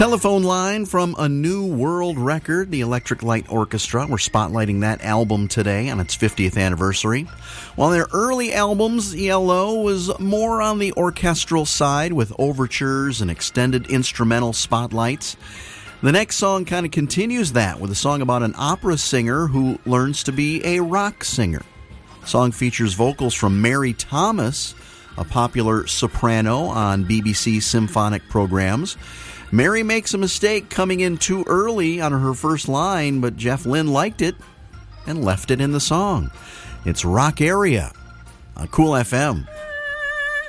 Telephone line from A New World record, the Electric Light Orchestra. We're spotlighting that album today on its 50th anniversary. While their early albums, ELO was more on the orchestral side with overtures and extended instrumental spotlights. The next song kind of continues that with a song about an opera singer who learns to be a rock singer. The song features vocals from Mary Thomas, a popular soprano on BBC symphonic programs. Mary makes a mistake coming in too early on her first line, but Jeff Lynne liked it and left it in the song. It's Rock Area on Cool FM.